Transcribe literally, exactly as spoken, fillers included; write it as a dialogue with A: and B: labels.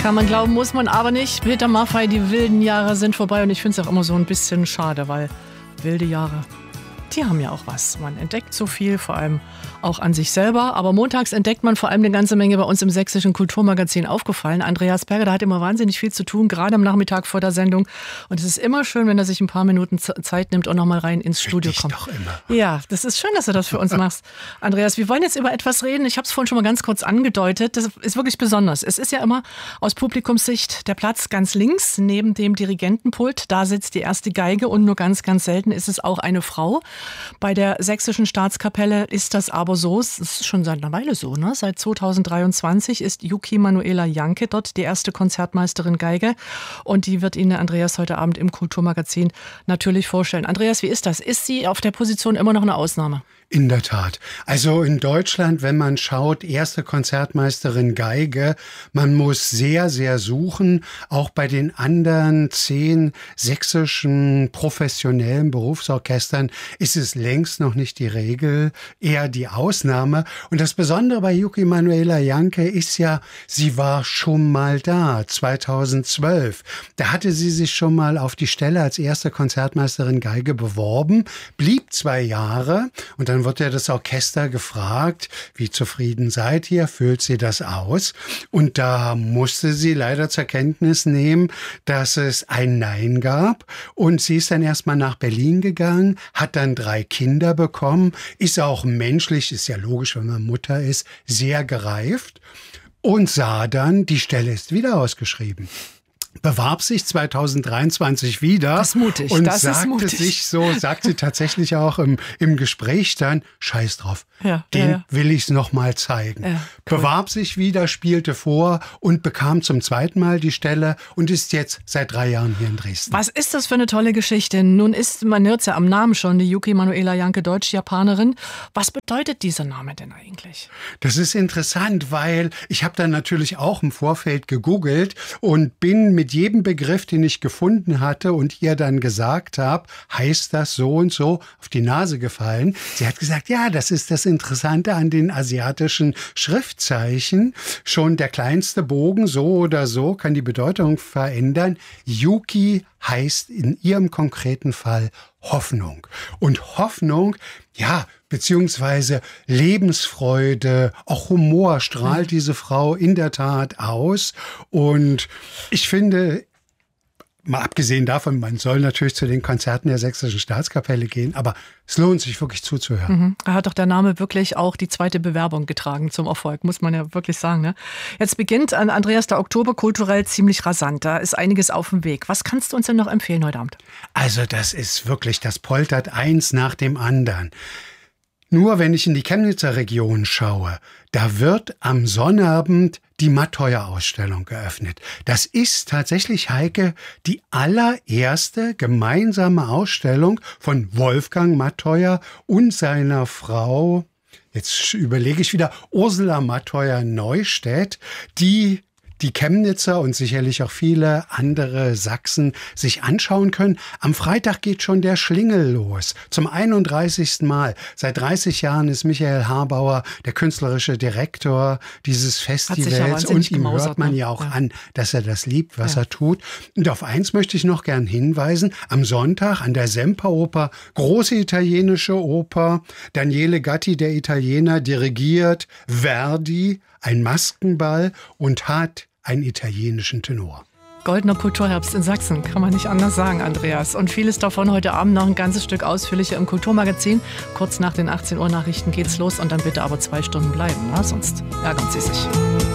A: Kann man glauben, muss man aber nicht. Peter Maffay, die wilden Jahre sind vorbei und ich finde es auch immer so ein bisschen schade, weil wilde Jahre, die haben ja auch was. Man entdeckt so viel, vor allem auch an sich selber. Aber montags entdeckt man vor allem eine ganze Menge bei uns im Sächsischen Kulturmagazin aufgefallen. Andreas Berger, der hat immer wahnsinnig viel zu tun, gerade am Nachmittag vor der Sendung. Und es ist immer schön, wenn er sich ein paar Minuten Zeit nimmt und noch mal rein ins Studio
B: ich
A: kommt.
B: Doch immer.
A: Ja, das ist schön, dass du das für uns machst. Andreas, wir wollen jetzt über etwas reden. Ich habe es vorhin schon mal ganz kurz angedeutet. Das ist wirklich besonders. Es ist ja immer aus Publikumssicht der Platz ganz links neben dem Dirigentenpult. Da sitzt die erste Geige und nur ganz, ganz selten ist es auch eine Frau. Bei der Sächsischen Staatskapelle ist das aber so, es ist schon seit einer Weile so, ne? Seit zweitausenddreiundzwanzig ist Yuki Manuela Janke dort die erste Konzertmeisterin Geige und die wird Ihnen Andreas heute Abend im Kulturmagazin natürlich vorstellen. Andreas, wie ist das? Ist sie auf der Position immer noch eine Ausnahme?
B: In der Tat. Also in Deutschland, wenn man schaut, erste Konzertmeisterin Geige, man muss sehr, sehr suchen. Auch bei den anderen zehn sächsischen professionellen Berufsorchestern ist es längst noch nicht die Regel, eher die Ausnahme. Und das Besondere bei Yuki Manuela Janke ist ja, sie war schon mal da, zweitausendzwölf. Da hatte sie sich schon mal auf die Stelle als erste Konzertmeisterin Geige beworben, blieb zwei Jahre und dann wird ja das Orchester gefragt, wie zufrieden seid ihr, füllt sie das aus? Und da musste sie leider zur Kenntnis nehmen, dass es ein Nein gab. Und sie ist dann erstmal nach Berlin gegangen, hat dann drei Kinder bekommen, ist auch menschlich, ist ja logisch, wenn man Mutter ist, sehr gereift und sah dann, die Stelle ist wieder ausgeschrieben. Bewarb sich zweitausenddreiundzwanzig wieder
A: das ist mutig,
B: und
A: das
B: sagte
A: ist mutig.
B: sich so, sagt sie tatsächlich auch im, im Gespräch dann, scheiß drauf,
A: ja,
B: den
A: ja, ja.
B: will ich's noch mal zeigen.
A: Ja, cool.
B: Bewarb sich wieder, spielte vor und bekam zum zweiten Mal die Stelle und ist jetzt seit drei Jahren hier in Dresden.
A: Was ist das für eine tolle Geschichte? Nun ist, man hört es ja am Namen schon, die Yuki Manuela Janke, Deutsch-Japanerin. Was bedeutet dieser Name denn eigentlich?
B: Das ist interessant, weil ich habe dann natürlich auch im Vorfeld gegoogelt und bin mit Mit jedem Begriff, den ich gefunden hatte und ihr dann gesagt habe, heißt das so und so, auf die Nase gefallen. Sie hat gesagt, ja, das ist das Interessante an den asiatischen Schriftzeichen. Schon der kleinste Bogen, so oder so, kann die Bedeutung verändern. Yuki heißt in ihrem konkreten Fall Hoffnung. Und Hoffnung, ja, beziehungsweise Lebensfreude, auch Humor strahlt diese Frau in der Tat aus. Und ich finde, mal abgesehen davon, man soll natürlich zu den Konzerten der Sächsischen Staatskapelle gehen, aber es lohnt sich wirklich zuzuhören.
A: Mhm. Da hat doch der Name wirklich auch die zweite Bewerbung getragen zum Erfolg, muss man ja wirklich sagen. Ne? Jetzt beginnt an Andreas der Oktober kulturell ziemlich rasant. Da ist einiges auf dem Weg. Was kannst du uns denn noch empfehlen heute Abend?
B: Also das ist wirklich, das poltert eins nach dem anderen. Nur wenn ich in die Chemnitzer Region schaue, da wird am Sonnabend die Matteuer-Ausstellung geöffnet. Das ist tatsächlich, Heike, die allererste gemeinsame Ausstellung von Wolfgang Matteuer und seiner Frau, jetzt überlege ich wieder, Ursula Matteuer-Neustädt, die die Chemnitzer und sicherlich auch viele andere Sachsen sich anschauen können. Am Freitag geht schon der Schlingel los. Zum einunddreißigsten Mal. Seit dreißig Jahren ist Michael Harbauer der künstlerische Direktor dieses Festivals. Und ihm hört man ja auch ja. an, dass er das liebt, was ja. er tut. Und auf eins möchte ich noch gern hinweisen. Am Sonntag an der Semperoper, große italienische Oper. Daniele Gatti, der Italiener, dirigiert Verdi, ein Maskenball und hat einen italienischen Tenor.
A: Goldener Kulturherbst in Sachsen, kann man nicht anders sagen, Andreas. Und vieles davon heute Abend noch ein ganzes Stück ausführlicher im Kulturmagazin. Kurz nach den achtzehn Uhr Nachrichten geht's los und dann bitte aber zwei Stunden bleiben, ne? Sonst ärgern Sie sich.